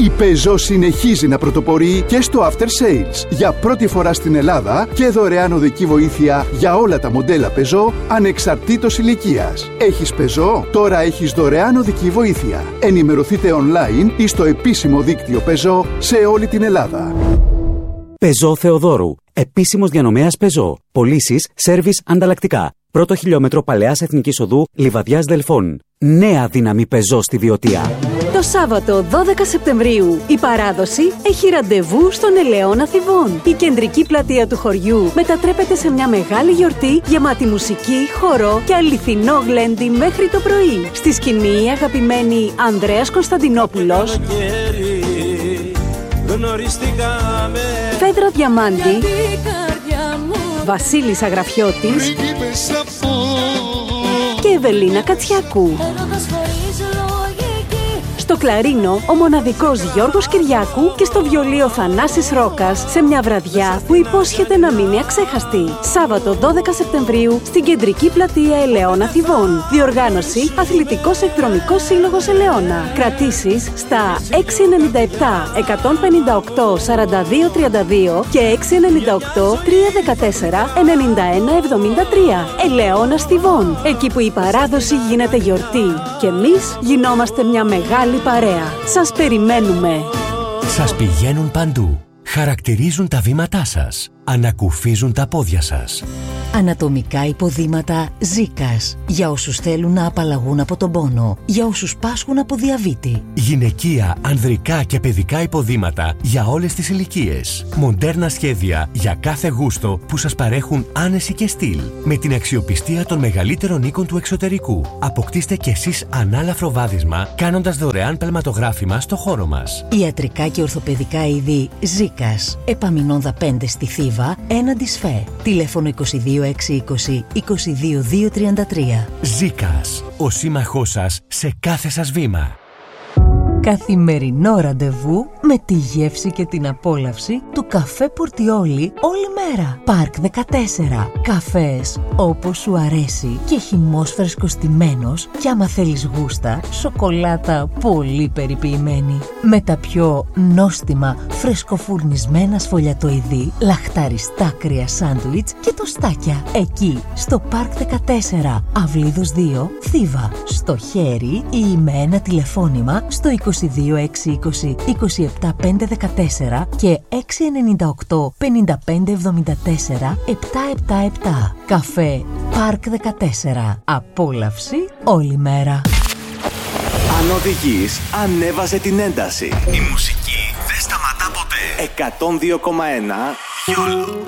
Η Peugeot συνεχίζει να πρωτοπορεί και στο After Sales. Για πρώτη φορά στην Ελλάδα και δωρεάν οδική βοήθεια για όλα τα μοντέλα Peugeot ανεξαρτήτως ηλικίας. Έχεις Peugeot? Τώρα έχεις δωρεάν οδική βοήθεια. Ενημερωθείτε online ή στο επίσημο δίκτυο Peugeot σε όλη την Ελλάδα. Peugeot Θεοδόρου. Επίσημος διανομέας Peugeot. Πωλήσεις, σέρβις, ανταλλακτικά. Πρώτο χιλιόμετρο Παλαιάς Εθνικής Οδού, Λιβαδιάς Δελφών. Νέα δύναμη Peugeot στη Βιωτία. Το Σάββατο 12 Σεπτεμβρίου η παράδοση έχει ραντεβού στον Ελαιώνα Θηβών. Η κεντρική πλατεία του χωριού μετατρέπεται σε μια μεγάλη γιορτή γεμάτη μουσική, χορό και αληθινό γλέντι μέχρι το πρωί. Στη σκηνή η αγαπημένη Ανδρέας Κωνσταντινόπουλος, Φέδρο Διαμάντη, Βασίλης Αγραφιώτης και Ευελίνα Κατσιάκου. Στο κλαρίνο ο μοναδικός Γιώργος Κυριάκου και στο βιολί ο Θανάσης Ρόκας σε μια βραδιά που υπόσχεται να μείνει αξέχαστη. Σάββατο 12 Σεπτεμβρίου στην κεντρική πλατεία Ελαιώνα Θηβών. Διοργάνωση Αθλητικός Εκδρομικός Σύλλογος Ελαιώνα. Κρατήσεις στα 697 158 42 32 και 698 314 91 73. Ελαιώνας Θηβών. Εκεί που η παράδοση γίνεται γιορτή. Και εμείς γινόμαστε μια μεγάλη παρέα. Σας περιμένουμε. Σας πηγαίνουν παντού. Χαρακτηρίζουν τα βήματά σας. Ανακουφίζουν τα πόδια σας. Ανατομικά υποδήματα Ζίκας. Για όσους θέλουν να απαλλαγούν από τον πόνο. Για όσους πάσχουν από διαβήτη. Γυναικεία, ανδρικά και παιδικά υποδήματα για όλες τις ηλικίες. Μοντέρνα σχέδια για κάθε γούστο που σας παρέχουν άνεση και στυλ. Με την αξιοπιστία των μεγαλύτερων οίκων του εξωτερικού. Αποκτήστε κι εσείς ανάλαφρο βάδισμα κάνοντας δωρεάν πελματογράφημα στο χώρο μας. Ιατρικά και ορθοπαιδικά είδη Ζίκας. Επαμινόνδα 5 στη Θήβα, έναντι ΣΦΕ. Τηλέφωνο 22620 22233. Ζίκας, ο σύμμαχός σας σε κάθε σας βήμα. Καθημερινό ραντεβού με τη γεύση και την απόλαυση του καφέ Πορτιόλι όλη μέρα. Πάρκ 14. Καφές όπως σου αρέσει και χυμός φρεσκοστημένος και άμα θέλεις γούστα, σοκολάτα πολύ περιποιημένη. Με τα πιο νόστιμα φρεσκοφουρνισμένα σφολιατοειδή, λαχταριστά κρύα σάντουιτς και τοστάκια. Εκεί στο Πάρκ 14. Αυλίδος 2, Θήβα. Στο χέρι ή με ένα τηλεφώνημα στο 22620 27514 και 698 5574 777. Καφέ Πάρκ 14. Απόλαυση όλη μέρα. Αν οδηγείς, ανέβασε την ένταση. Η μουσική δεν σταματά ποτέ. 102,1